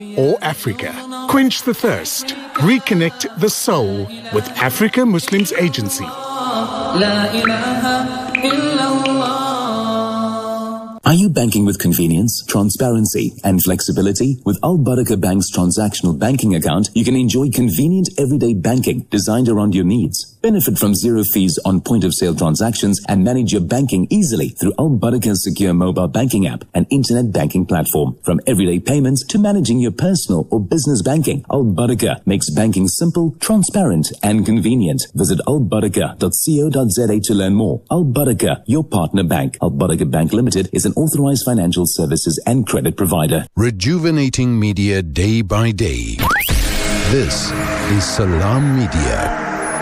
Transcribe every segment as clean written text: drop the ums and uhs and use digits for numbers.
or Africa. Quench the thirst. Reconnect the soul with Africa Muslims Agency. Are you banking with convenience, transparency, and flexibility? With Al Barakah Bank's transactional banking account, you can enjoy convenient everyday banking designed around your needs. Benefit from zero fees on point-of-sale transactions and manage your banking easily through Al Barakah's secure mobile banking app and internet banking platform. From everyday payments to managing your personal or business banking, Al Barakah makes banking simple, transparent, and convenient. Visit albarakah.co.za to learn more. Al Barakah, your partner bank. Al Barakah Bank Limited is an authorized financial services and credit provider. Rejuvenating media day by day. This is Salam Media.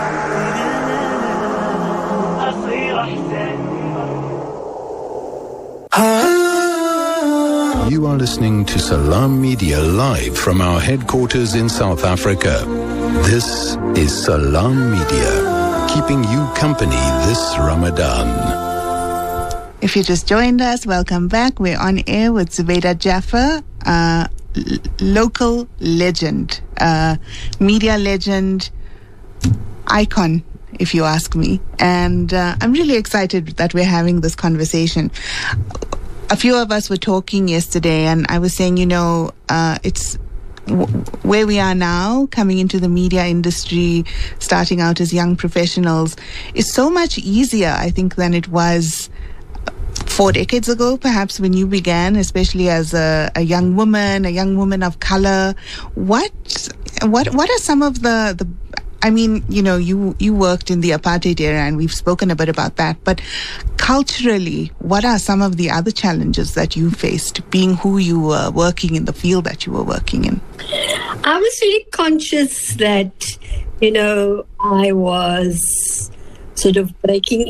You are listening to Salam Media live from our headquarters in South Africa. This is Salam Media, keeping you company this Ramadan. If you just joined us, welcome back. We're on air with Zubaida Jaffer, local legend, media legend, icon, if you ask me. And I'm really excited that we're having this conversation. A few of us were talking yesterday, and I was saying, it's where we are now, coming into the media industry, starting out as young professionals, is so much easier, I think, than it was 4 decades ago, perhaps, when you began, especially as a young woman of color. What are some of the I mean, you worked in the apartheid era, and we've spoken a bit about that, but culturally, what are some of the other challenges that you faced, being who you were, working in the field that you were working in? I was really conscious that, I was sort of breaking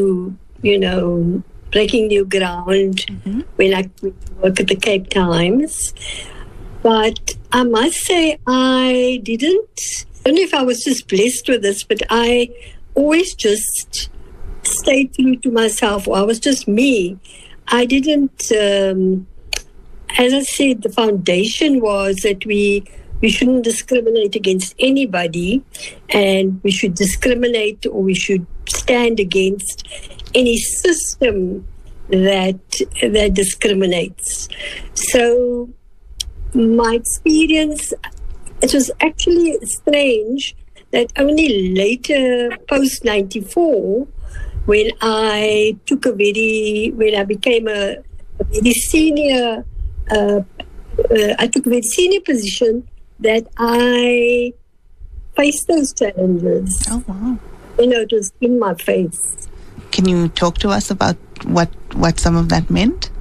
new ground when I work at the Cape Times. But I must say I don't know if I was just blessed with this, but I always just stayed true to myself, or I was just me. I didn't, as I said, the foundation was that we shouldn't discriminate against anybody, and we should discriminate, or we should stand against any system that discriminates. So my experience, it was actually strange that only later, post 94, when I became a very senior, I took a very senior position, that I faced those challenges. Oh, wow. It was in my face. Can you talk to us about what some of that meant?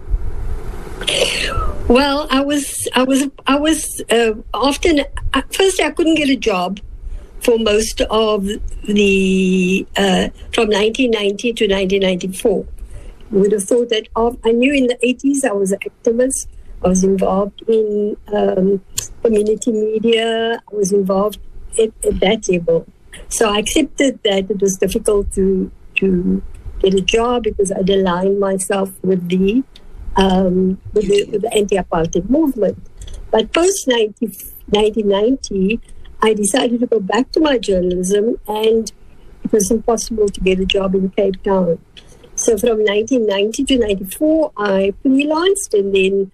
Well, I was often, first I couldn't get a job for most of the, from 1990 to 1994. You would have thought that I knew in the 80s I was an activist. I was involved in community media. I was involved at that level. So I accepted that it was difficult to get a job because I'd aligned myself with the anti-apartheid movement. But post 1990, I decided to go back to my journalism, and it was impossible to get a job in Cape Town. So from 1990 to 94, I freelanced, and then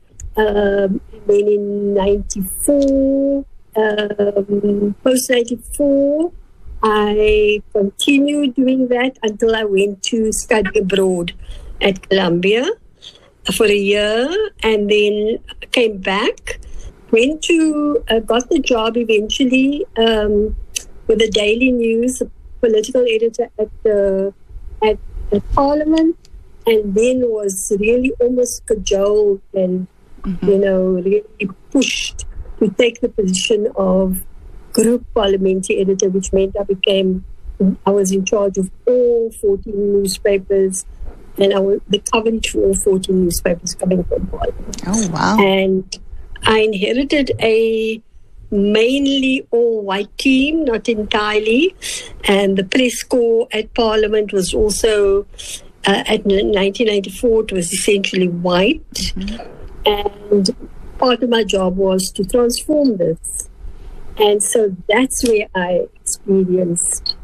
in 94, post 94, I continued doing that until I went to study abroad at Columbia for a year, and then came back, got the job eventually with the Daily News, political editor at Parliament, and then was really almost cajoled and really pushed to take the position of group parliamentary editor, which meant I was in charge of all 14 newspapers, and the coverage for all 14 newspapers coming from Parliament. Oh, wow. And I inherited a mainly all-white team, not entirely, and the press corps at Parliament was also, at 1994, it was essentially white. And part of my job was to transform this. And so that's where I experienced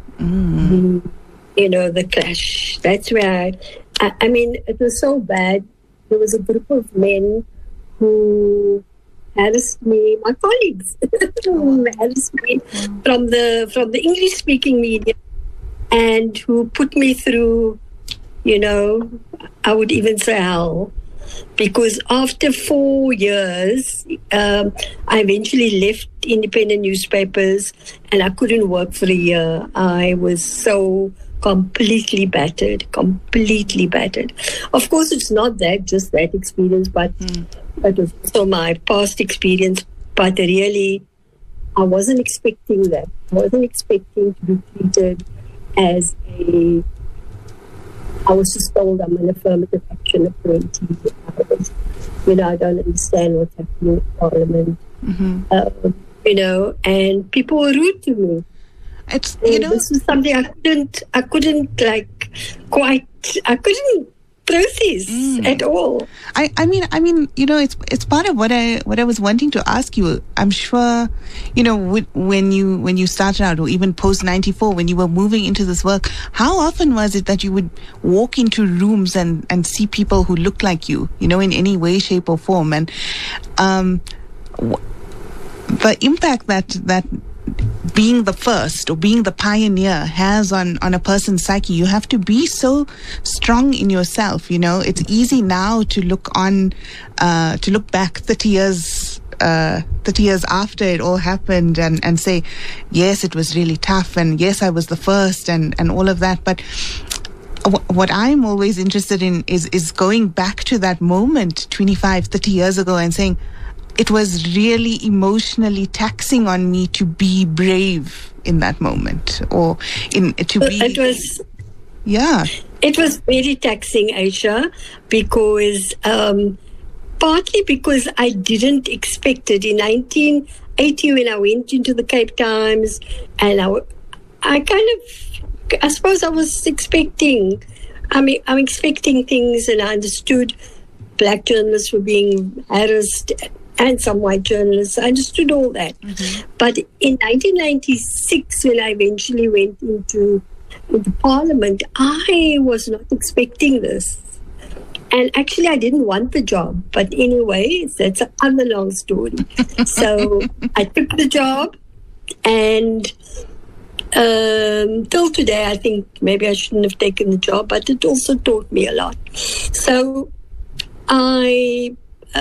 the clash. That's where I mean, it was so bad. There was a group of men who harassed me, my colleagues, who harassed me from the English-speaking media, and who put me through, I would even say hell. Because after 4 years, I eventually left independent newspapers, and I couldn't work for a year. I was so completely battered. Of course, it's not just that experience, but it was also my past experience. But really, I wasn't expecting that. I wasn't expecting to be treated as I was just told I'm an affirmative action appointee. I don't understand what's happening in Parliament. And people were rude to me. It's this is something I couldn't process at all. I mean, it's part of what I was wanting to ask you. I'm sure, when you started out, or even post 94, when you were moving into this work, how often was it that you would walk into rooms and see people who looked like you, in any way, shape, or form, and the impact that being the first or being the pioneer has on a person's psyche. You have to be so strong in yourself. It's easy now to look back 30 years after it all happened and say, yes, it was really tough, and yes, I was the first, and all of that. But what I'm always interested in is going back to that moment 25, 30 years ago and saying, it was really emotionally taxing on me to be brave in that moment, or It was very taxing, Aisha, because partly because I didn't expect it. In 1980, when I went into the Cape Times, and I suppose I was expecting. I'm expecting things, and I understood black journalists were being harassed, and some white journalists. I understood all that. But in 1996, when I eventually went into Parliament, I was not expecting this. And actually, I didn't want the job. But anyway, that's another long story. So I took the job, and till today, I think maybe I shouldn't have taken the job, but it also taught me a lot. So I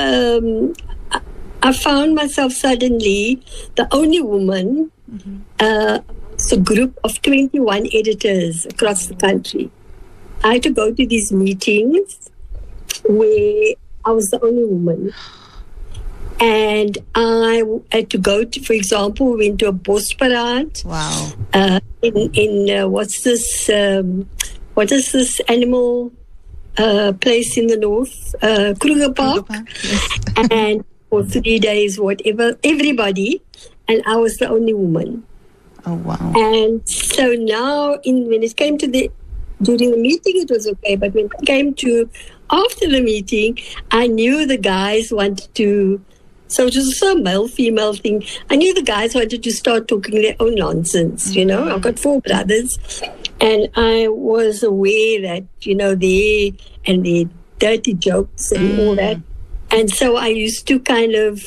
found myself suddenly the only woman amongst a group of 21 editors across the country. I had to go to these meetings where I was the only woman. And I had to go to, for example, we went to a Bosparade. Wow. What is this animal place in the north? Kruger Park. Yes. And for 3 days, whatever, everybody, and I was the only woman. Oh, wow. And so now, when it came to during the meeting, it was okay, but when it came to after the meeting, I knew the guys wanted to, so it was a male-female thing. I knew the guys wanted to start talking their own nonsense, I've got 4 brothers, and I was aware that, they and their dirty jokes and all that. And so I used to kind of,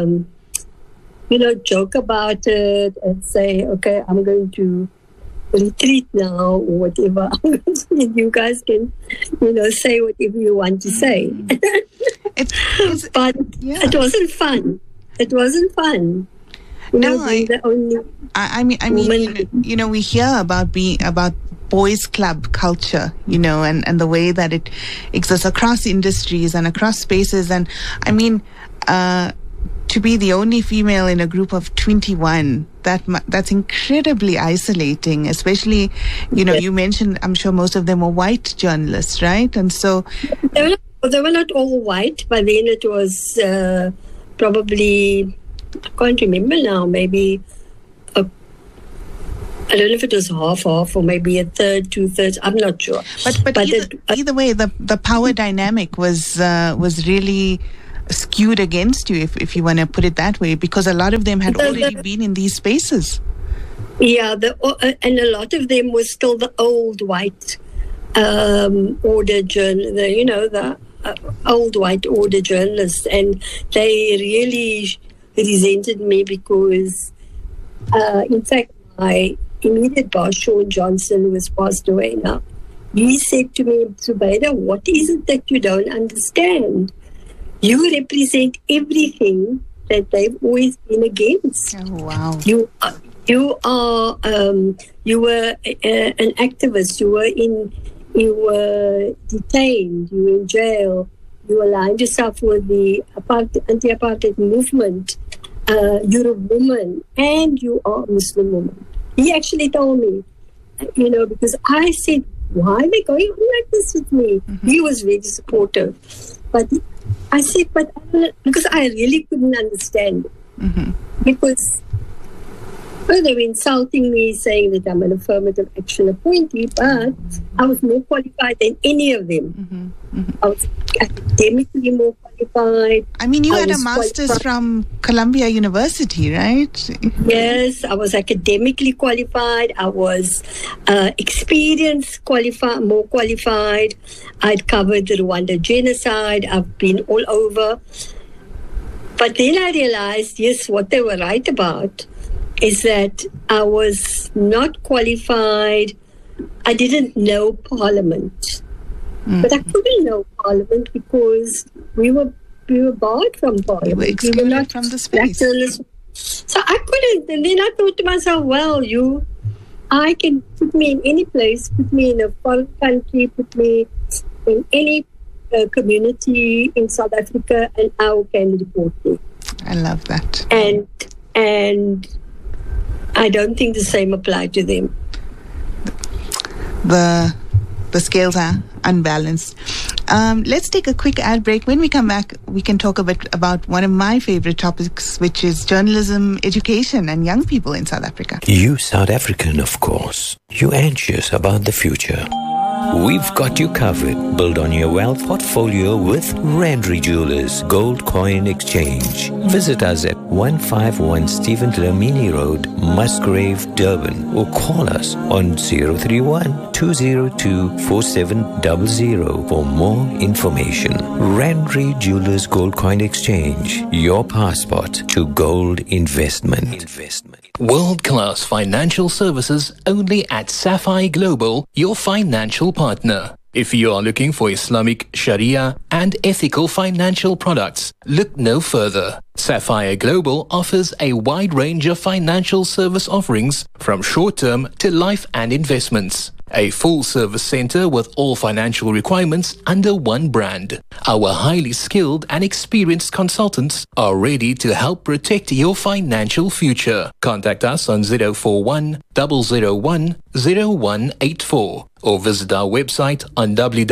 joke about it and say, okay, I'm going to retreat now or whatever. You guys can, say whatever you want to say. But it wasn't fun. It wasn't fun. I mean, we hear about boys' club culture, and the way that it exists across industries and across spaces. And I mean, to be the only female in a group of 21, that's incredibly isolating, especially, you mentioned, I'm sure most of them were white journalists, right? And so... They were not all white, but then it was probably, I can't remember now, maybe... I don't know if it was half or maybe a third, 2/3. I'm not sure. But either way, the power dynamic was really skewed against you, if you want to put it that way, because a lot of them had already been in these spaces. Yeah, and a lot of them were still the old white order the old white order journalists, and they really resented me because, in fact, my immediate boss, Sean Johnson, who has passed away now, he said to me, Zubaida, what is it that you don't understand? You represent everything that they've always been against. Oh, wow. You were an activist. You were detained. You were in jail. You aligned yourself with the anti-apartheid movement. You're a woman, and you are a Muslim woman. He actually told me, because I said, why are they going on like this with me? Mm-hmm. He was very supportive. But I said, because I really couldn't understand it. Mm-hmm. Because they were insulting me, saying that I'm an affirmative action appointee, but I was more qualified than any of them. Mm-hmm. Mm-hmm. I was academically more qualified. I mean, you had a master's from Columbia University, right? Yes, I was academically qualified. I was experienced, more qualified. I'd covered the Rwanda genocide. I've been all over. But then I realized, yes, what they were right about is that I was not qualified. I didn't know Parliament. Mm. But I couldn't know Parliament because we were barred from Parliament. You were excluded from the space. So I couldn't. And then I thought to myself, well, I can put me in any place, put me in a foreign country, put me in any community in South Africa, and I can report me. I love that. And I don't think the same applied to them. The scales are unbalanced. Let's take a quick ad break. When we come back, we can talk a bit about one of my favorite topics, which is journalism, education, and young people in South Africa. You South African, of course. You anxious about the future. We've got you covered. Build on your wealth portfolio with Randry Jewelers Gold Coin Exchange. Visit us at 151 Stephen Dlamini Road, Musgrave, Durban, or call us on 031-202-4700 for more information. Randry Jewelers Gold Coin Exchange, your passport to gold investment. World-class financial services only at Sapphire Global, your financial partner. If you are looking for Islamic Sharia and ethical financial products, look no further. Sapphire Global offers a wide range of financial service offerings from short-term to life and investments. A full-service center with all financial requirements under one brand. Our highly skilled and experienced consultants are ready to help protect your financial future. Contact us on 041 001 0184 or visit our website on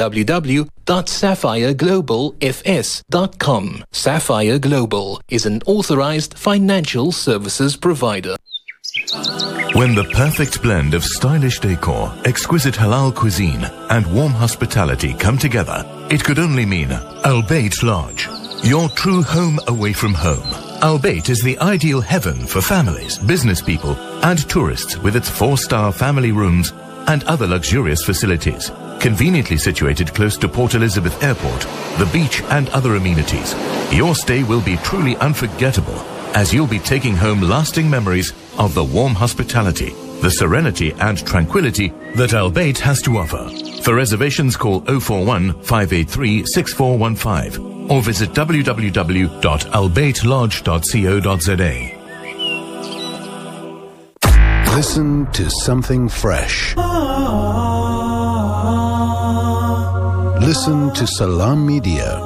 www.sapphireglobalfs.com. Sapphire Global is an authorized financial services provider. When the perfect blend of stylish decor, exquisite halal cuisine, and warm hospitality come together, it could only mean Al Bayt Lodge, your true home away from home. Al Bayt is the ideal heaven for families, business people, and tourists with its 4-star family rooms and other luxurious facilities. Conveniently situated close to Port Elizabeth Airport, the beach, and other amenities, your stay will be truly unforgettable, as you'll be taking home lasting memories of the warm hospitality, the serenity and tranquility that Al Bayt has to offer. For reservations, call 041 583 6415 or visit www.albaytlodge.co.za. Listen to something fresh. Listen to Salam Media.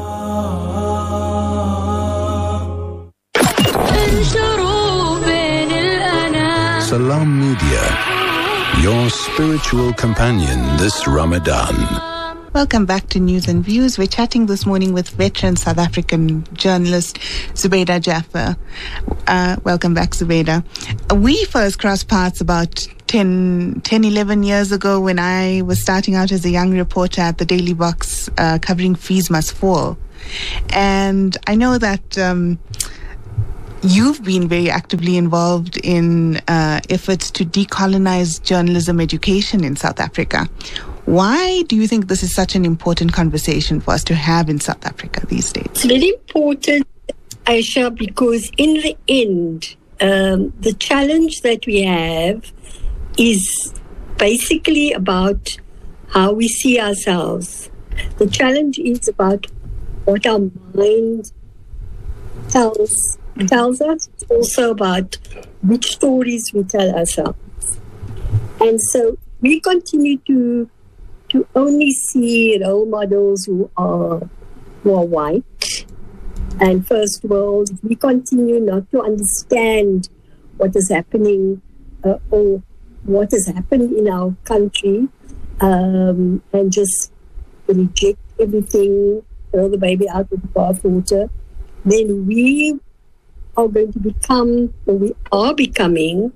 Salam Media, your spiritual companion this Ramadan. Welcome back to News and Views. We're chatting this morning with veteran South African journalist Zubaida Jaffer. Welcome back, Zubaida. We first crossed paths about 11 years ago when I was starting out as a young reporter at the Daily Box covering Fees Must Fall. And I know that you've been very actively involved in efforts to decolonize journalism education in South Africa. Why do you think this is such an important conversation for us to have in South Africa these days? It's very important, Aisha, because in the end, the challenge that we have is basically about how we see ourselves. The challenge is about what our mind tells us. It's also about which stories we tell ourselves. And so we continue to only see role models who are white and first world. We continue not to understand what is happening or what has happened in our country, and just reject everything, throw the baby out with the bathwater. Then we are going to become, or we are becoming,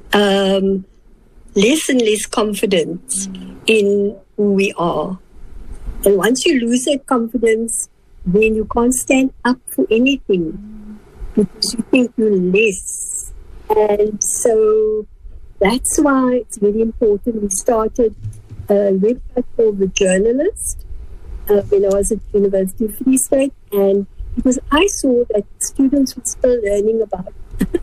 less and less confident in who we are. And once you lose that confidence, then you can't stand up for anything because you think you're less. And so that's why it's very important. We started a website called The Journalist when I was at University of Free State, and because I saw that students were still learning about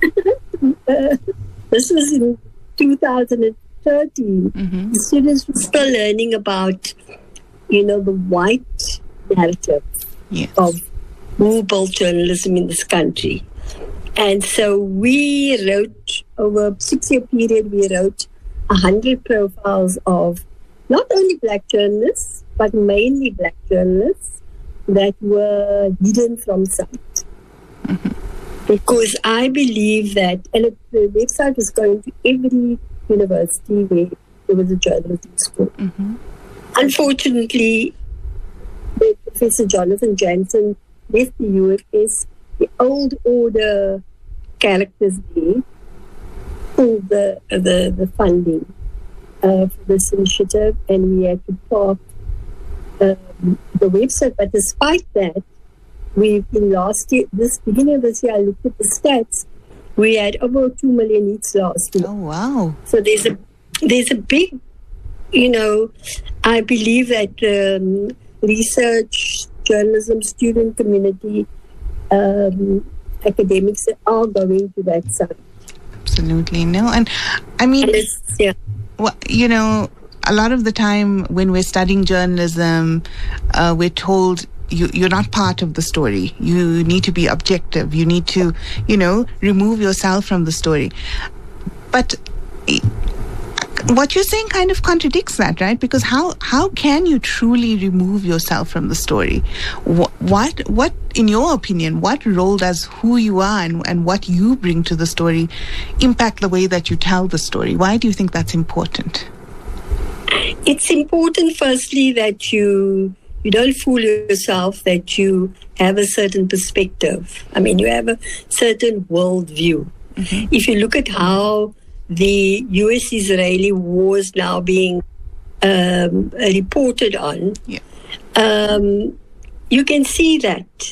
this was in 2013. Mm-hmm. The students were still learning about, the white narrative of who built journalism in this country. And so we wrote, over a 6-year period, we wrote 100 profiles of not only black journalists, but mainly black journalists that were hidden from sight. Mm-hmm. Because I believe that, and the website was going to every university where there was a journalism school. Mm-hmm. Unfortunately, Professor Jonathan Jansen left the UFS. The old order characters there pulled the funding for this initiative, and we had to park the website. But despite that, we've in last year, beginning of this year, I looked at the stats. We had over 2 million hits last year. Oh wow! So there's a big, I believe that research, journalism, student community, academics are going to that side. Absolutely, no, and I mean, a lot of the time when we're studying journalism, we're told you're not part of the story. You need to be objective. You need to, remove yourself from the story. But what you're saying kind of contradicts that, right? Because how can you truly remove yourself from the story? What in your opinion, what role does who you are and what you bring to the story impact the way that you tell the story? Why do you think that's important? It's important, firstly, that you don't fool yourself that you have a certain perspective. I mean, you have a certain worldview. Mm-hmm. If you look at how the US-Israeli war is now being reported on, you can see that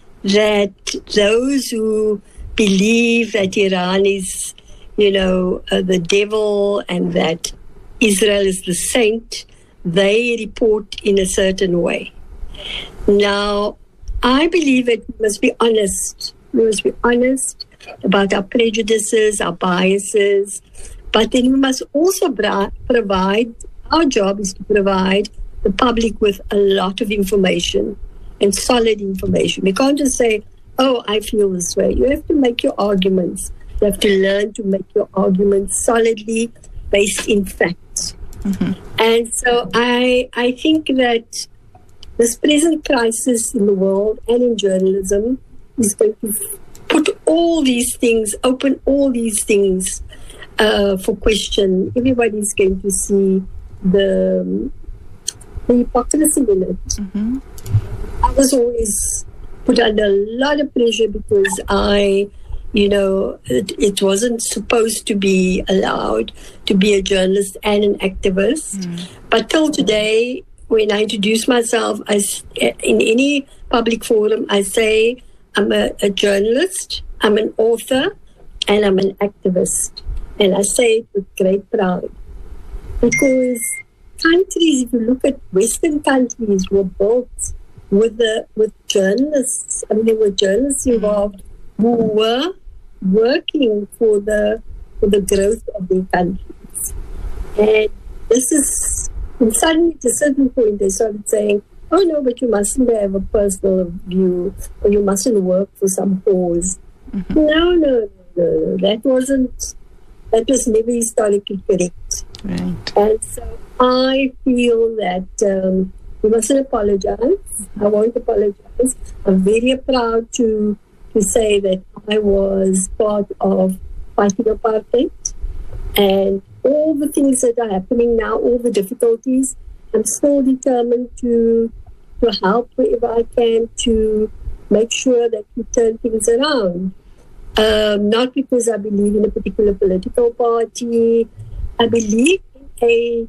those who believe that Iran is, the devil and that Israel is the saint, they report in a certain way. Now, I believe that we must be honest. We must be honest about our prejudices, our biases, but then we must also provide, our job is to provide the public with a lot of information and solid information. We can't just say, oh, I feel this way. You have to make your arguments. You have to learn to make your arguments solidly based in facts. Mm-hmm. And so I think that this present crisis in the world and in journalism is going to put all these things, open all these things for question. Everybody's going to see the hypocrisy in it. Mm-hmm. I was always put under a lot of pressure because it wasn't supposed to be allowed to be a journalist and an activist. Mm. But till today, when I introduce myself in any public forum, I say I'm a journalist, I'm an author, and I'm an activist. And I say it with great pride. Because countries, if you look at Western countries, were built with journalists. I mean, there were journalists involved who were working for the growth of their countries. And this is, and suddenly at a certain point they started saying, oh no, but you mustn't have a personal view, or you mustn't work for some cause. No. That was never historically correct. Right. And so I feel that we mustn't apologize. I won't apologize. I'm very proud to say that I was part of fighting apartheid, and all the things that are happening now, all the difficulties, I'm still determined to help wherever I can to make sure that we turn things around. Not because I believe in a particular political party. I believe in a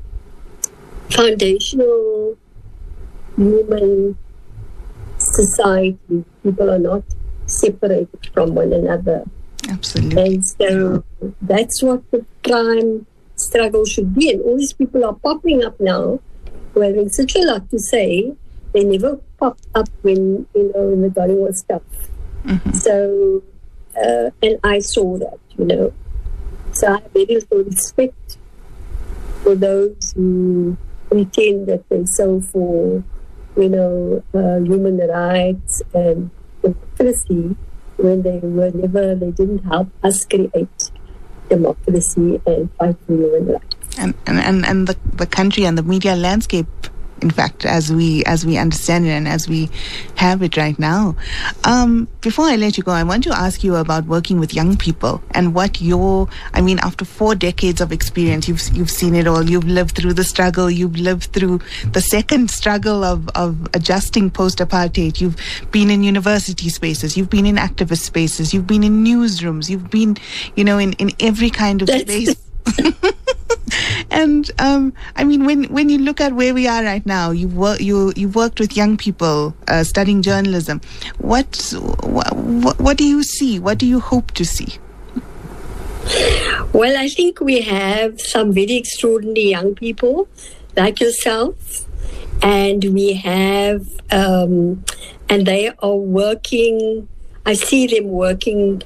foundational human society. People are not separated from one another. Absolutely. And so that's what the prime struggle should be. And all these people are popping up now who are having such a lot to say. They never popped up when the going was tough. So, and I saw that, So I have very little respect for those who pretend that they're so for, human rights and democracy, when they didn't help us create democracy and fight for human rights. And the country and the media landscape, in fact, as we understand it and as we have it right now. Before I let you go, I want to ask you about working with young people and what after 4 decades of experience, you've seen it all. You've lived through the struggle. You've lived through the second struggle of adjusting post-apartheid. You've been in university spaces. You've been in activist spaces. You've been in newsrooms. You've been, in every kind of space. And when you look at where we are right now, you've worked with young people studying journalism. What do you see? What do you hope to see? Well, I think we have some very extraordinary young people like yourself, and we have, and they are working. I see them working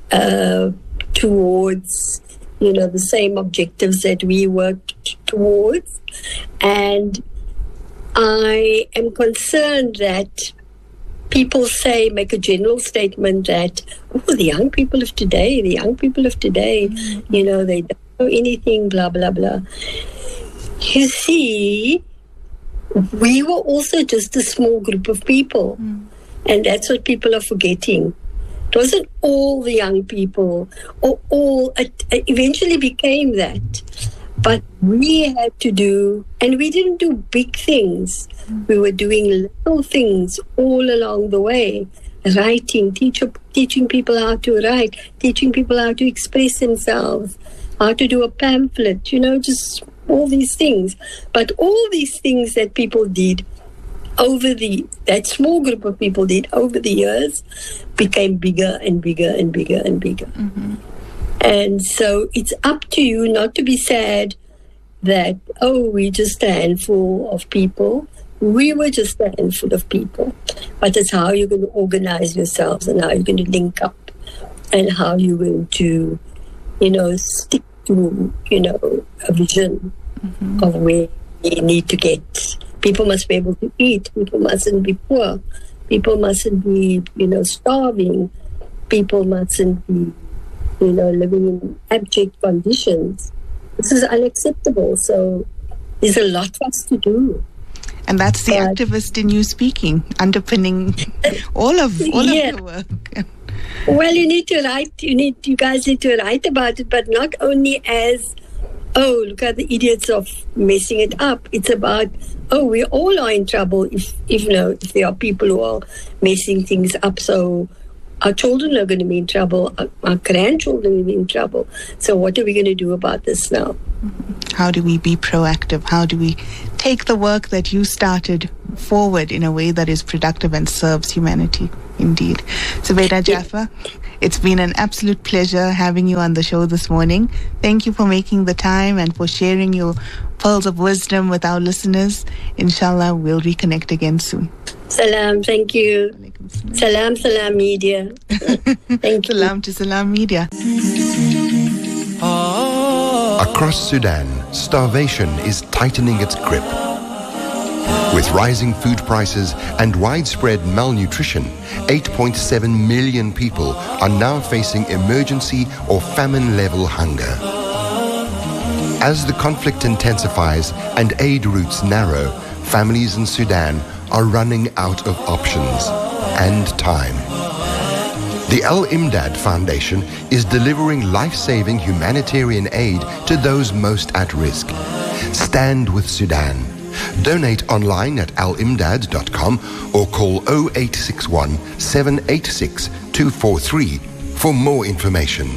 towards the same objectives that we worked towards. And I am concerned that people make a general statement that, the young people of today, they don't know anything, blah, blah, blah. You see, we were also just a small group of people. And that's what people are forgetting. It wasn't all the young people, or all, it eventually became that. But we had to do, and we didn't do big things. We were doing little things all along the way. Writing, teaching people how to write, teaching people how to express themselves, how to do a pamphlet, just all these things. But all these things that people did that small group of people did over the years became bigger and bigger and bigger and bigger. And so it's up to you not to be sad that, we're just a handful of people. We were just a handful of people. But it's how you're going to organize yourselves and how you're going to link up and how you're going to, stick to, a vision of where we need to get. People must be able to eat. People mustn't be poor. People mustn't be, starving. People mustn't be, living in abject conditions. This is unacceptable. So there's a lot for us to do. And that's the activist in you speaking, underpinning all of your work. Well, you need to write. You guys need to write about it, but not only as, look at the idiots of messing it up. It's about, we all are in trouble if there are people who are messing things up. So our children are going to be in trouble, our grandchildren will be in trouble. So what are we going to do about this now? How do we be proactive? How do we take the work that you started forward in a way that is productive and serves humanity? Indeed. Zubaida Jaffer, it's been an absolute pleasure having you on the show this morning. Thank you for making the time and for sharing your pearls of wisdom with our listeners. Inshallah, we'll reconnect again soon. Salam, thank you. Salam, Salam Media. Thank you. Salam to Salam Media. Across Sudan, starvation is tightening its grip. With rising food prices and widespread malnutrition, 8.7 million people are now facing emergency or famine-level hunger. As the conflict intensifies and aid routes narrow, families in Sudan are running out of options and time. The Al-Imdad Foundation is delivering life-saving humanitarian aid to those most at risk. Stand with Sudan. Donate online at alimdad.com or call 0861 786 243 for more information.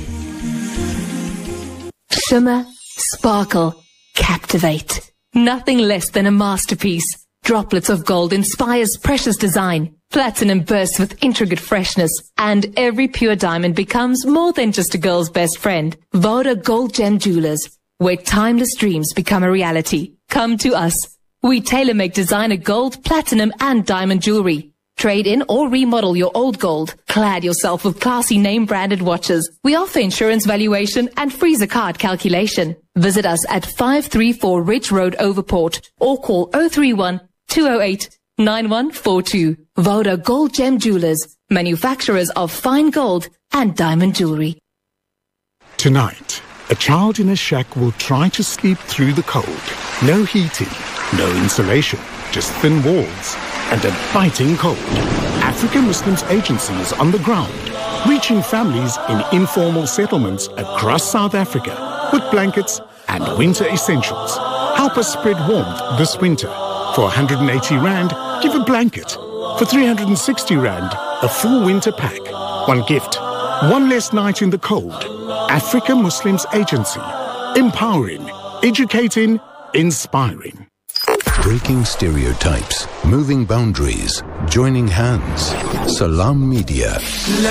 Shimmer, sparkle, captivate. Nothing less than a masterpiece. Droplets of gold inspires precious design. Platinum bursts with intricate freshness. And every pure diamond becomes more than just a girl's best friend. Voda Gold Gem Jewelers, where timeless dreams become a reality. Come to us. We tailor-make designer gold, platinum and diamond jewelry. Trade in or remodel your old gold. Clad yourself with classy name-branded watches. We offer insurance valuation and free zakat calculation. Visit us at 534 Ridge Road, Overport, or call 031 208 9142. Voda Gold Gem Jewelers, manufacturers of fine gold and diamond jewelry. Tonight, a child in a shack will try to sleep through the cold. No heating, no insulation, just thin walls and a biting cold. African Muslims Agency is on the ground, reaching families in informal settlements across South Africa with blankets and winter essentials. Help us spread warmth this winter. For 180 Rand, give a blanket. For 360 Rand, a full winter pack. One gift, one less night in the cold. Africa Muslims Agency. Empowering, educating, inspiring. Breaking stereotypes, moving boundaries, joining hands. Salam Media.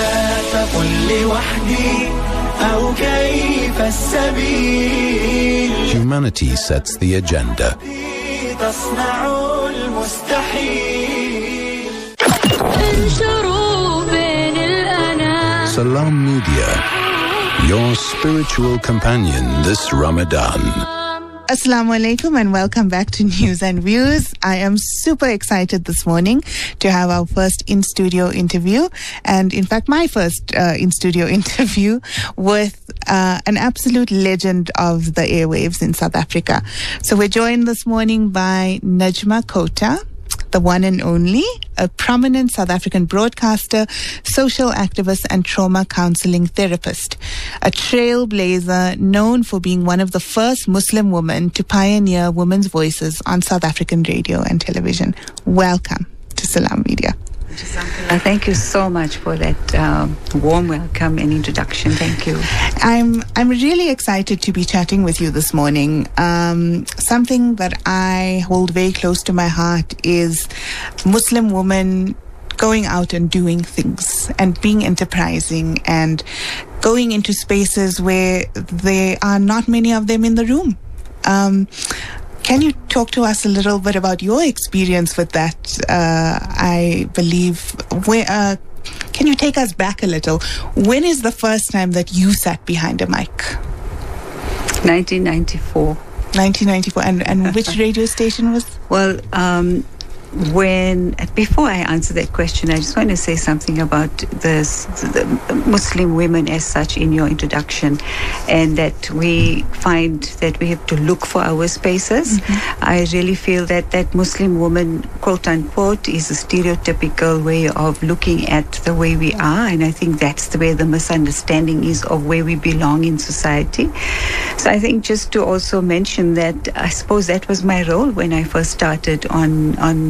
Humanity sets the agenda. Salam Media, your spiritual companion this Ramadan. Assalamu alaikum and welcome back to News and Views. I am super excited this morning to have our first in-studio interview, and in fact my first in-studio interview with an absolute legend of the airwaves in South Africa. So we're joined this morning by Najma Kota, the one and only, a prominent South African broadcaster, social activist and trauma counseling therapist. A trailblazer known for being one of the first Muslim women to pioneer women's voices on South African radio and television. Welcome to Salam Media. Thank you so much for that warm welcome and introduction. Thank you. I'm really excited to be chatting with you this morning. Something that I hold very close to my heart is Muslim women going out and doing things and being enterprising and going into spaces where there are not many of them in the room. Can you talk to us a little bit about your experience with that? I believe, can you take us back a little? When is the first time that you sat behind a mic? 1994. 1994. And which radio station was? Well, before I answer that question, I just want to say something about the Muslim women as such in your introduction, and that we find that we have to look for our spaces. Mm-hmm. I really feel that Muslim woman, quote unquote, is a stereotypical way of looking at the way we are, and I think that's the way the misunderstanding is of where we belong in society. So I think just to also mention that I suppose that was my role when I first started on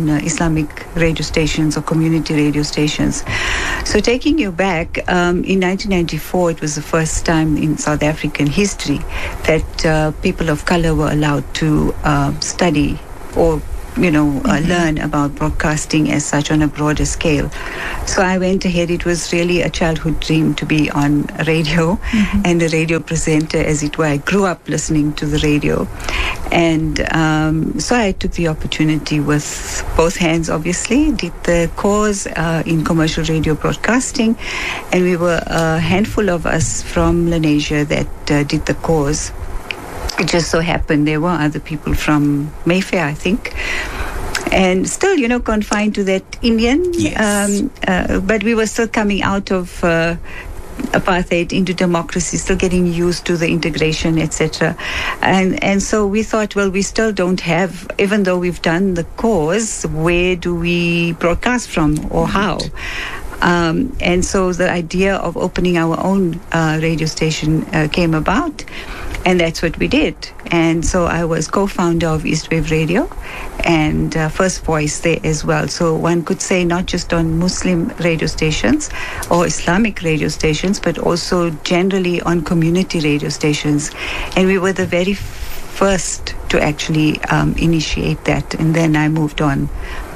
Islamic radio stations or community radio stations. So taking you back, in 1994, it was the first time in South African history that people of color were allowed to study or learn about broadcasting as such on a broader scale. So I went ahead. It was really a childhood dream to be on radio and a radio presenter, as it were. I grew up listening to the radio. And so I took the opportunity with both hands, obviously, did the course in commercial radio broadcasting. And we were a handful of us from Lenasia that did the course. It just so happened there were other people from Mayfair, I think, and still, confined to that Indian. Yes. But we were still coming out of apartheid into democracy, still getting used to the integration, etc. And so we thought, well, we still don't have, even though we've done the course, where do we broadcast from or how? And so the idea of opening our own radio station came about. And that's what we did. And so I was co-founder of Eastwave Radio and first voice there as well. So one could say not just on Muslim radio stations or Islamic radio stations, but also generally on community radio stations. And we were the very first to actually initiate that. And then I moved on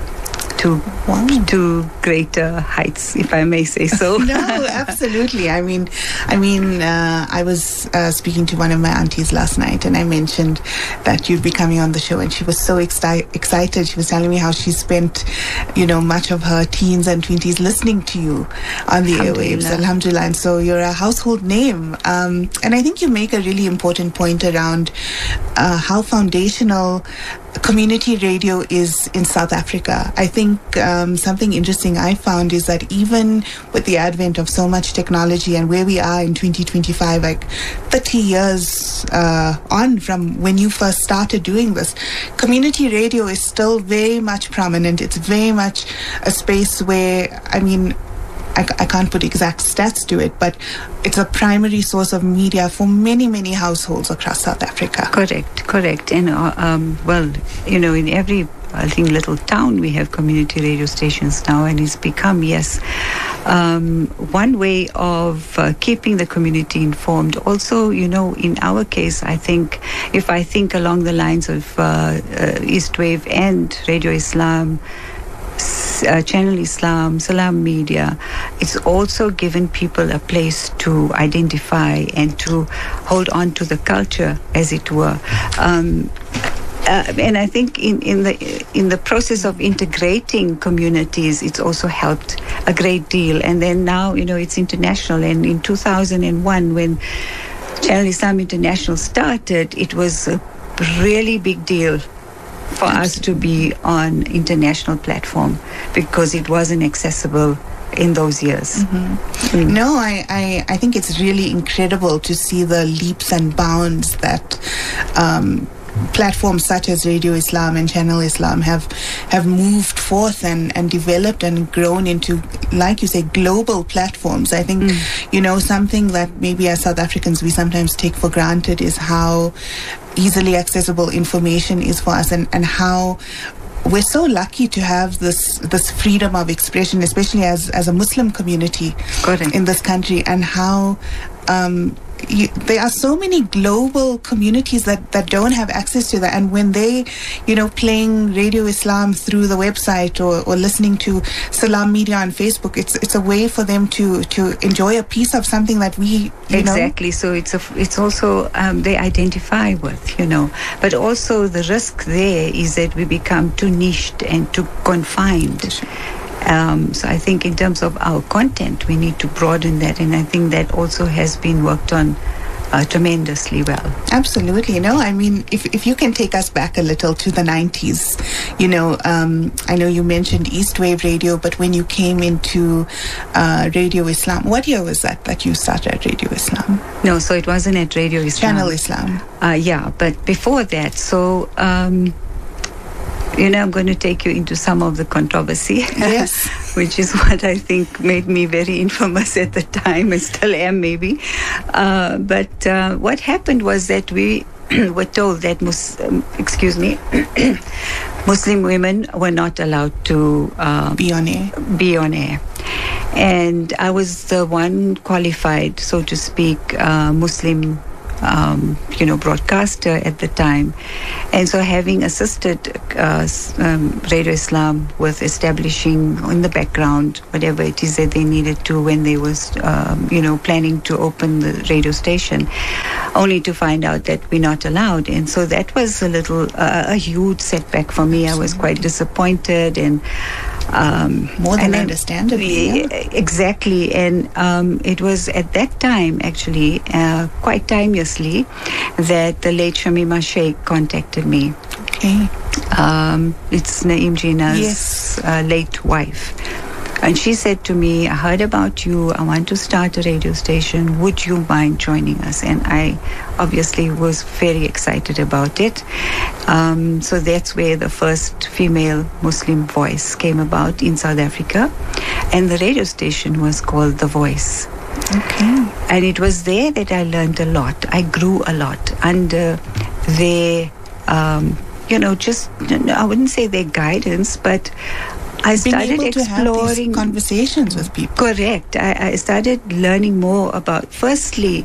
to greater heights, if I may say so. No, absolutely. I mean, I was speaking to one of my aunties last night, and I mentioned that you'd be coming on the show, and she was so excited. She was telling me how she spent, much of her teens and 20s listening to you on the airwaves. Alhamdulillah. And so you're a household name. And I think you make a really important point around how foundational community radio is in South Africa. I think something interesting I found is that even with the advent of so much technology and where we are in 2025, like 30 years on from when you first started doing this, community radio is still very much prominent. It's very much a space where, I can't put exact stats to it, but it's a primary source of media for many, many households across South Africa. Correct. And, in every, I think, little town we have community radio stations now, and it's become, one way of keeping the community informed. Also, in our case, I think, if I think along the lines of Eastwave and Radio Islam, Channel Islam, Salam Media, it's also given people a place to identify and to hold on to the culture, as it were. And I think in the process of integrating communities, it's also helped a great deal. And then now, it's international. And in 2001, when Channel Islam International started, it was a really big deal for us to be on international platform because it wasn't accessible in those years. No, I think it's really incredible to see the leaps and bounds that platforms such as Radio Islam and Channel Islam have moved forth and developed and grown into, like you say, global platforms. I think, something that maybe as South Africans we sometimes take for granted is how easily accessible information is for us, and how we're so lucky to have this freedom of expression, especially as a Muslim community in this country, and how there are so many global communities that don't have access to that. And when they, playing Radio Islam through the website or listening to Salam Media on Facebook, it's a way for them to enjoy a piece of something that we, Exactly. So it's also they identify with, but also the risk there is that we become too niched and too confined. So I think in terms of our content, we need to broaden that, and I think that also has been worked on tremendously well. Absolutely. If you can take us back a little to the 90s, I know you mentioned Eastwave Radio, but when you came into Radio Islam, what year was that you started at Radio Islam? No, so it wasn't at Radio Islam. Channel Islam. But before that, so... I'm going to take you into some of the controversy. Yes. Which is what I think made me very infamous at the time, and still am maybe. But what happened was that we were told that Muslim women were not allowed to be on air. And I was the one qualified, so to speak, Muslim broadcaster at the time. And so having assisted Radio Islam with establishing in the background whatever it is that they needed to when they was, planning to open the radio station, only to find out that we're not allowed. And so that was a huge setback for me. I was quite disappointed and more than understandably. Exactly. And it was at that time, actually, quite timelessly, that the late Shamima Sheikh contacted me. Okay. It's Naeem Jinnah's late wife. And she said to me, I heard about you. I want to start a radio station. Would you mind joining us? And I obviously was very excited about it. So that's where the first female Muslim voice came about in South Africa. And the radio station was called The Voice. Okay. And it was there that I learned a lot. I grew a lot under their, I wouldn't say their guidance, but I started exploring to have these conversations with people. Correct. I started learning more about, firstly,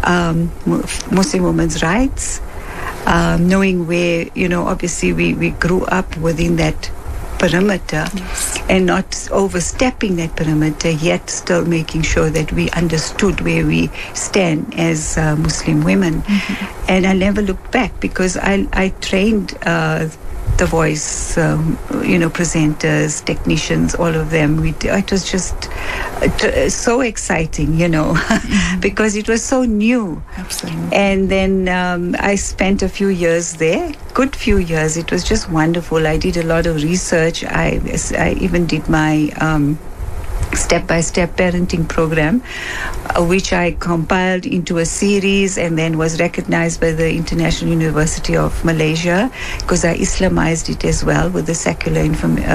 Muslim women's rights, knowing where, obviously we grew up within that perimeter, and not overstepping that perimeter, yet still making sure that we understood where we stand as Muslim women. Mm-hmm. And I never looked back, because I trained The Voice, presenters, technicians, all of them. It was just so exciting, mm-hmm. because it was so new. Absolutely. And then I spent a few years there, good few years. It was just wonderful. I did a lot of research. I even did my step-by-step parenting program, which I compiled into a series and then was recognized by the International University of Malaysia, because I Islamized it as well with the secular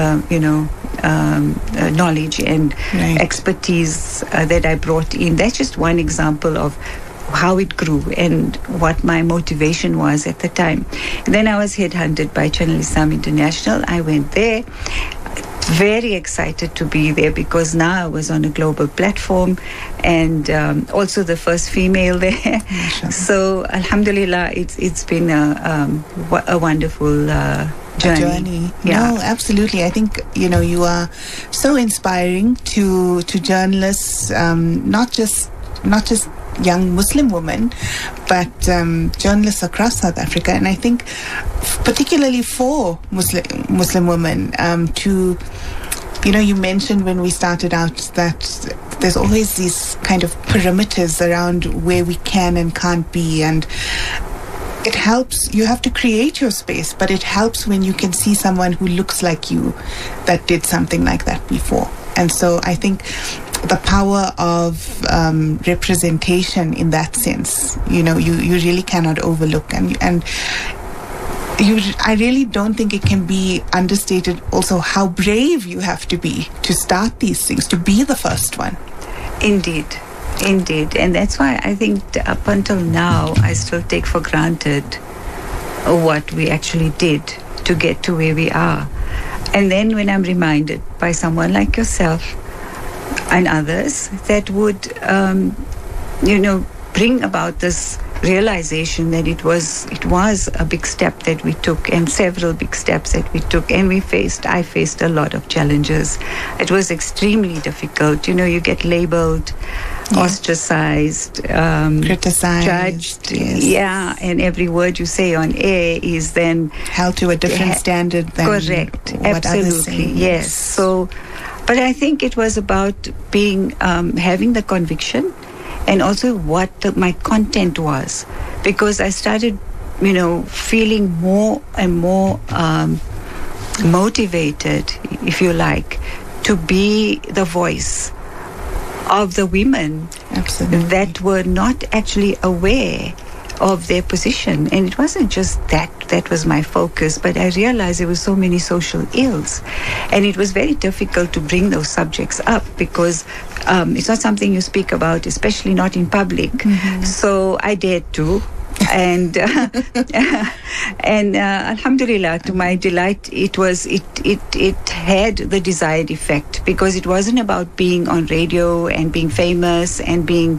knowledge and expertise that I brought in. That's just one example of how it grew and what my motivation was at the time. And then I was headhunted by Channel Islam International. I went there. Very excited to be there, because now I was on a global platform, and also the first female there. So Alhamdulillah, it's been a wonderful journey. Yeah. No, absolutely. I think you are so inspiring to journalists, not just young Muslim women, but journalists across South Africa. And I think particularly for Muslim women, you mentioned when we started out that there's always these kind of perimeters around where we can and can't be, and it helps. You have to create your space, but it helps when you can see someone who looks like you that did something like that before. And so I think the power of representation in that sense, you really cannot overlook. And I really don't think it can be understated also how brave you have to be to start these things, to be the first one. Indeed. And that's why I think up until now, I still take for granted what we actually did to get to where we are. And then when I'm reminded by someone like yourself and others that would, bring about this realization that it was a big step that we took, and several big steps that we took, and I faced a lot of challenges. It was extremely difficult. You get labeled, ostracized, criticized, judged, and every word you say on air is then held to a different standard than correct. What others say. Yes. So, but I think it was about being having the conviction, and also what my content was, because I started, feeling more and more motivated, if you like, to be the voice of the women that were not actually aware of their position. And it wasn't just that was my focus, but I realized there were so many social ills, and it was very difficult to bring those subjects up, because it's not something you speak about, especially not in public. Mm-hmm. So I dared to. And alhamdulillah, to my delight, it had the desired effect, because it wasn't about being on radio and being famous and being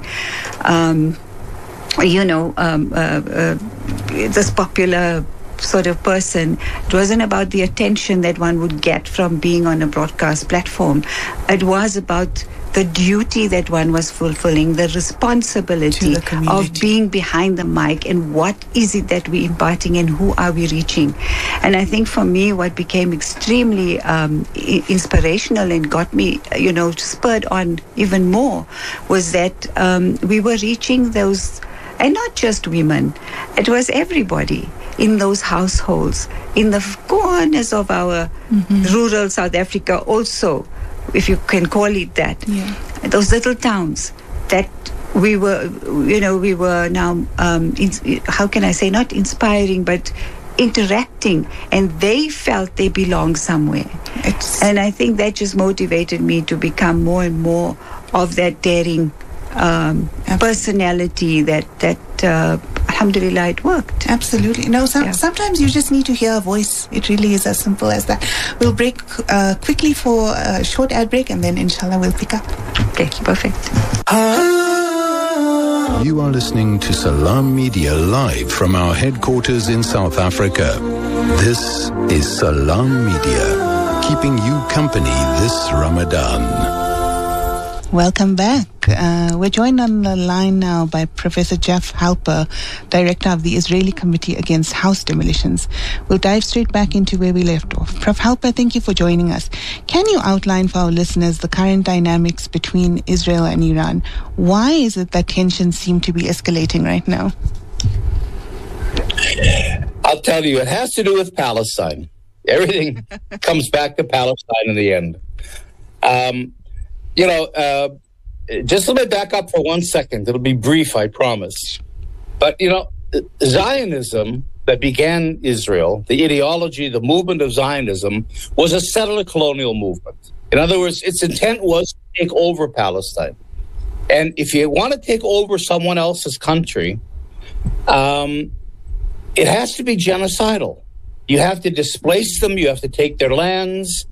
this popular sort of person. It wasn't about the attention that one would get from being on a broadcast platform. It was about the duty that one was fulfilling, the responsibility of being behind the mic, and what is it that we're imparting and who are we reaching. And I think for me, what became extremely inspirational and got me, spurred on even more, was that we were reaching those, and not just women, it was everybody in those households, in the corners of our rural South Africa also, if you can call it that. Yeah. Those little towns that we were now, how can I say, not inspiring, but interacting, and they felt they belonged somewhere. And I think that just motivated me to become more and more of that daring personality that alhamdulillah, it worked. Absolutely. No, sometimes you just need to hear a voice. It really is as simple as that. We'll break quickly for a short ad break, and then inshallah we'll pick up. Okay, perfect. You are listening to Salam Media live from our headquarters in South Africa. This is Salam Media, keeping you company this Ramadan. Welcome back. We're joined on the line now by Professor Jeff Halper, Director of the Israeli Committee Against House Demolitions. We'll dive straight back into where we left off. Prof. Halper, thank you for joining us. Can you outline for our listeners the current dynamics between Israel and Iran? Why is it that tensions seem to be escalating right now? I'll tell you, it has to do with Palestine. Everything comes back to Palestine in the end. Just let me back up for 1 second. It'll be brief, I promise. But, Zionism that began Israel, the ideology, the movement of Zionism, was a settler colonial movement. In other words, its intent was to take over Palestine. And if you want to take over someone else's country, it has to be genocidal. You have to displace them. You have to take their lands.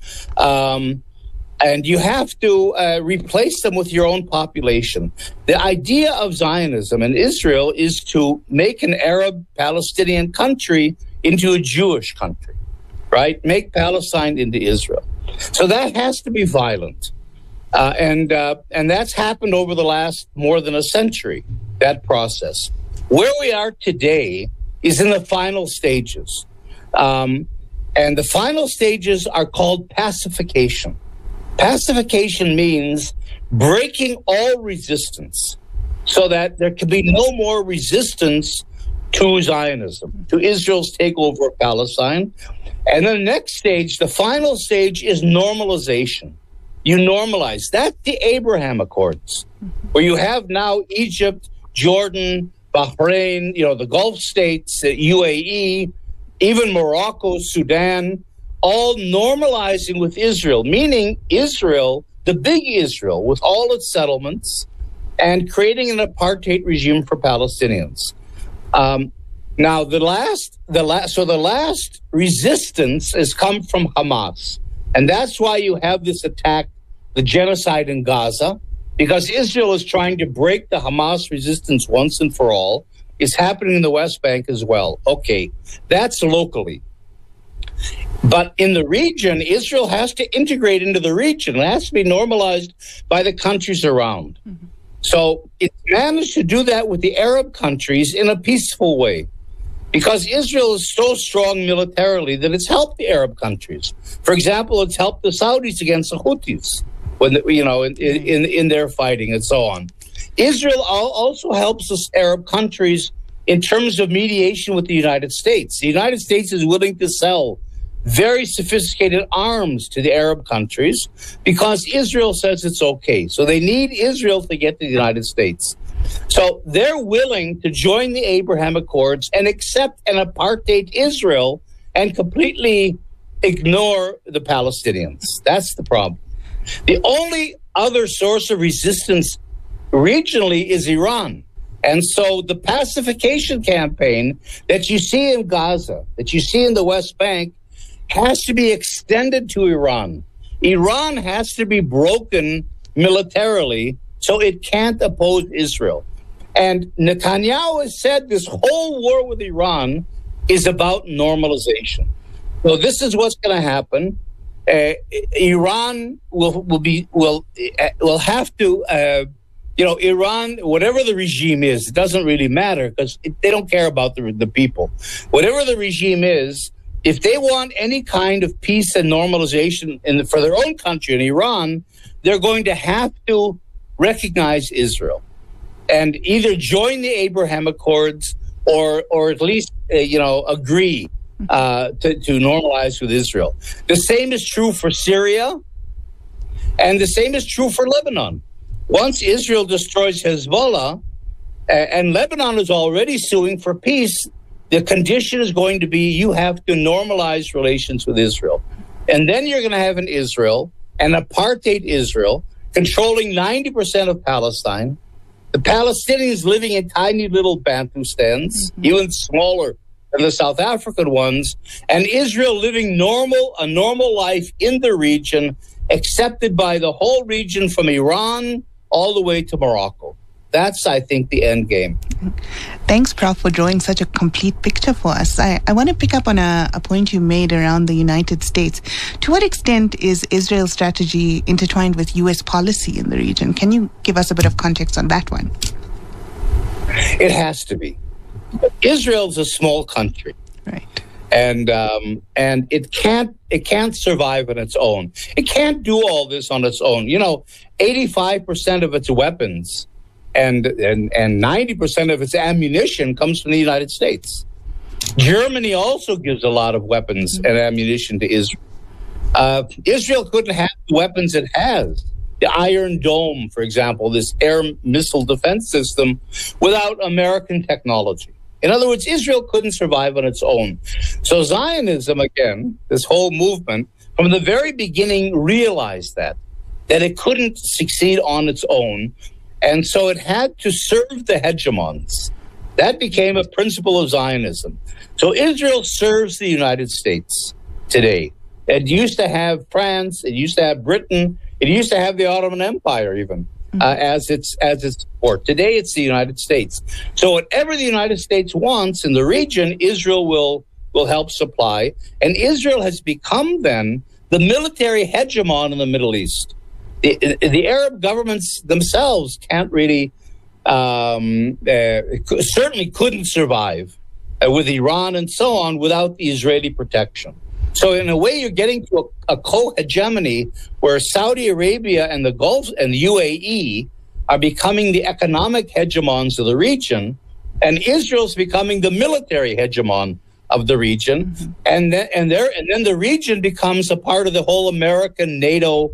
And you have to replace them with your own population. The idea of Zionism in Israel is to make an Arab Palestinian country into a Jewish country, right? Make Palestine into Israel. So that has to be violent. And that's happened over the last more than a century, that process. Where we are today is in the final stages. And the final stages are called pacification. Pacification means breaking all resistance so that there can be no more resistance to Zionism, to Israel's takeover of Palestine. And then the next stage, the final stage, is normalization. You normalize. That's the Abraham Accords, where you have now Egypt, Jordan, Bahrain, the Gulf states, UAE, even Morocco, Sudan, all normalizing with Israel, meaning Israel, the big Israel, with all its settlements, and creating an apartheid regime for Palestinians. Now, the last resistance has come from Hamas, and that's why you have this attack, the genocide in Gaza, because Israel is trying to break the Hamas resistance once and for all. It's happening in the West Bank as well. Okay, that's locally. But in the region, Israel has to integrate into the region. It has to be normalized by the countries around. Mm-hmm. So it managed to do that with the Arab countries in a peaceful way, because Israel is so strong militarily that it's helped the Arab countries. For example, it's helped the Saudis against the Houthis when in their fighting and so on. Israel also helps the Arab countries in terms of mediation with the United States. The United States is willing to sell very sophisticated arms to the Arab countries because Israel says it's okay. So they need Israel to get to the United States. So they're willing to join the Abraham Accords and accept an apartheid Israel and completely ignore the Palestinians. That's the problem. The only other source of resistance regionally is Iran. And so the pacification campaign that you see in Gaza, that you see in the West Bank, has to be extended to Iran. Iran has to be broken militarily so it can't oppose Israel. And Netanyahu has said this whole war with Iran is about normalization. So this is what's going to happen. Iran will have to, Iran, whatever the regime is, it doesn't really matter because they don't care about the people. Whatever the regime is, if they want any kind of peace and normalization for their own country in Iran, they're going to have to recognize Israel and either join the Abraham Accords or at least, agree to normalize with Israel. The same is true for Syria, and the same is true for Lebanon. Once Israel destroys Hezbollah, and Lebanon is already suing for peace, the condition is going to be you have to normalize relations with Israel. And then you're going to have an Israel, an apartheid Israel, controlling 90% of Palestine, the Palestinians living in tiny little Bantustans, even smaller than the South African ones, and Israel living a normal life in the region, accepted by the whole region from Iran all the way to Morocco. That's, I think, the end game. Thanks, Prof, for drawing such a complete picture for us. I want to pick up on a point you made around the United States. To what extent is Israel's strategy intertwined with U.S. policy in the region? Can you give us a bit of context on that one? It has to be. Israel's a small country. Right. And it can't survive on its own. It can't do all this on its own. 85% of its weapons and 90% of its ammunition comes from the United States. Germany also gives a lot of weapons and ammunition to Israel. Israel couldn't have the weapons it has. The Iron Dome, for example, this air missile defense system, without American technology. In other words, Israel couldn't survive on its own. So Zionism, again, this whole movement, from the very beginning realized that it couldn't succeed on its own. And so it had to serve the hegemons. That became a principle of Zionism. So Israel serves the United States today. It used to have France, it used to have Britain, it used to have the Ottoman Empire even. As its support. Today, it's the United States. So whatever the United States wants in the region, Israel will help supply. And Israel has become then the military hegemon in the Middle East. The Arab governments themselves can't really, certainly couldn't survive with Iran and so on without the Israeli protection. So in a way, you're getting to a co-hegemony where Saudi Arabia and the Gulf and the UAE are becoming the economic hegemons of the region, and Israel's becoming the military hegemon of the region, and then the region becomes a part of the whole American NATO,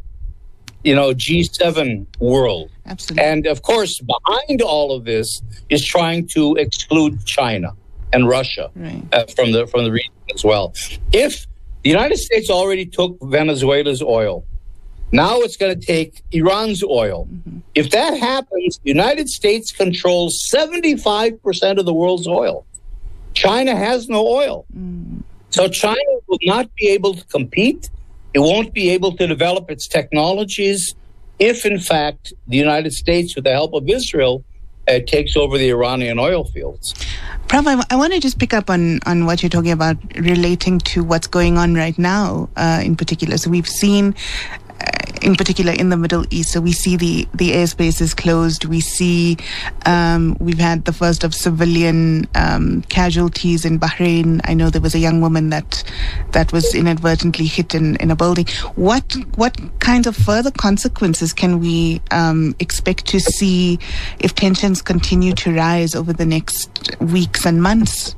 G7 world. Absolutely. And of course, behind all of this is trying to exclude China and Russia from the region as well. If the United States already took Venezuela's oil, now it's going to take Iran's oil. If that happens, the United States controls 75% of the world's oil. China has no oil. So China will not be able to compete. It won't be able to develop its technologies if, in fact, the United States, with the help of Israel, takes over the Iranian oil fields. Prof, I want to just pick up on what you're talking about relating to what's going on right now in particular. So we've seen, in particular in the Middle East, so we see the airspace is closed. We see we've had the first of civilian casualties in Bahrain. I know there was a young woman that was inadvertently hit in a building. What kinds of further consequences can we expect to see if tensions continue to rise over the next weeks and months?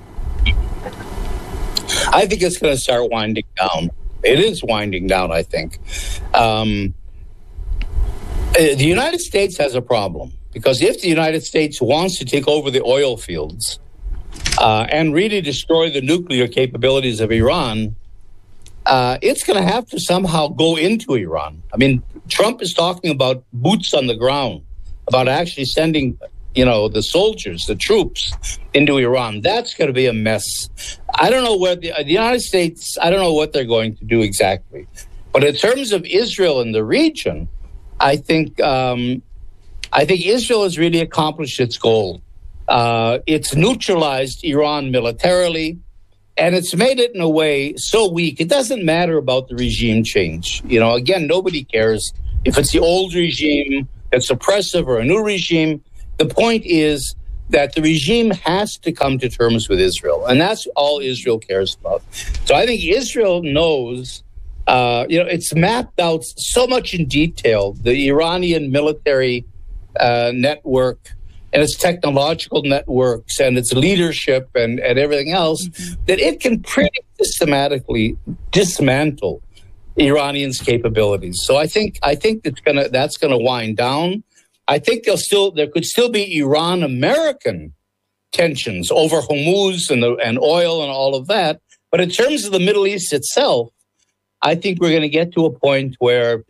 I think it's going to start winding down. It is winding down, I think. The United States has a problem because if the United States wants to take over the oil fields and really destroy the nuclear capabilities of Iran, it's going to have to somehow go into Iran. I mean, Trump is talking about boots on the ground, about actually sending the soldiers, the troops into Iran. That's going to be a mess. I don't know where the United States, I don't know what they're going to do exactly. But in terms of Israel and the region, I think Israel has really accomplished its goal. It's neutralized Iran militarily, and it's made it in a way so weak. It doesn't matter about the regime change. Again, nobody cares if it's the old regime that's oppressive or a new regime. The point is that the regime has to come to terms with Israel, and that's all Israel cares about. So I think Israel knows, it's mapped out so much in detail, the Iranian military network and its technological networks and its leadership and everything else, that it can pretty systematically dismantle Iranians' capabilities. So I think that's gonna wind down. I think there could still be Iran-American tensions over Hormuz and oil and all of that. But in terms of the Middle East itself, I think we're going to get to a point where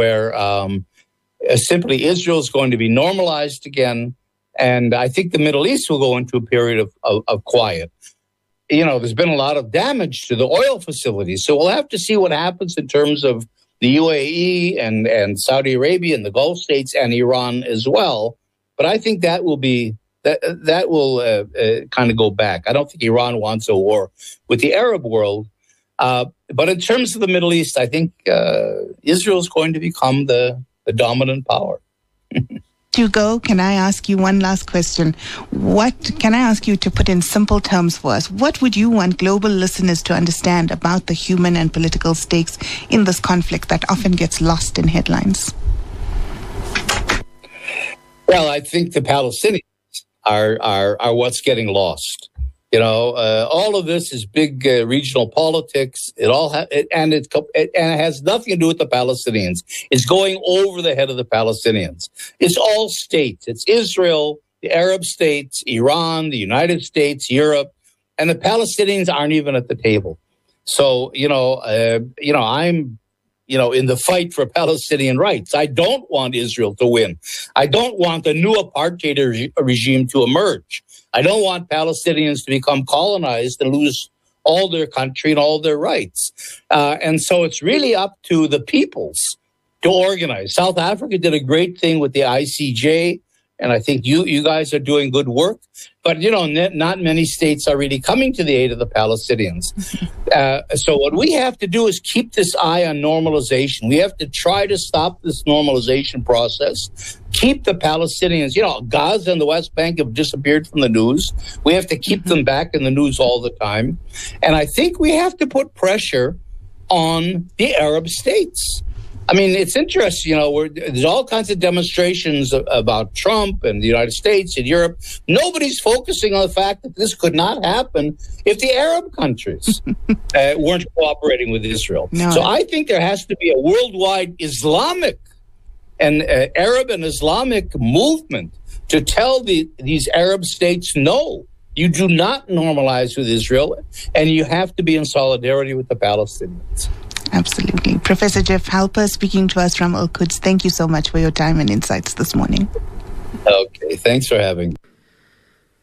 simply Israel is going to be normalized again, and I think the Middle East will go into a period of quiet. There's been a lot of damage to the oil facilities, so we'll have to see what happens in terms of the UAE and Saudi Arabia and the Gulf states and Iran as well. But I think that will be that will kind of go back. I don't think Iran wants a war with the Arab world. But in terms of the Middle East, I think Israel is going to become the dominant power. To go, can I ask you one last question? What can I ask you to put in simple terms for us? What would you want global listeners to understand about the human and political stakes in this conflict that often gets lost in headlines? Well, I think the Palestinians are what's getting lost. All of this is big regional politics. It has nothing to do with the Palestinians. It's going over the head of the Palestinians. It's all states. It's Israel, the Arab states, Iran, the United States, Europe, and the Palestinians aren't even at the table. So, I'm in the fight for Palestinian rights. I don't want Israel to win. I don't want the new apartheid regime to emerge. I don't want Palestinians to become colonized and lose all their country and all their rights. And so it's really up to the peoples to organize. South Africa did a great thing with the ICJ, and I think you guys are doing good work. But, not many states are really coming to the aid of the Palestinians. So what we have to do is keep this eye on normalization. We have to try to stop this normalization process, keep the Palestinians, Gaza and the West Bank have disappeared from the news. We have to keep them back in the news all the time. And I think we have to put pressure on the Arab states. I mean, it's interesting, there's all kinds of demonstrations about Trump and the United States and Europe. Nobody's focusing on the fact that this could not happen if the Arab countries weren't cooperating with Israel. No. So I think there has to be a worldwide Islamic and Arab and Islamic movement to tell these Arab states, no, you do not normalize with Israel, and you have to be in solidarity with the Palestinians. Absolutely. Professor Jeff Halper speaking to us from Al Quds. Thank you so much for your time and insights this morning. Okay, thanks for having me.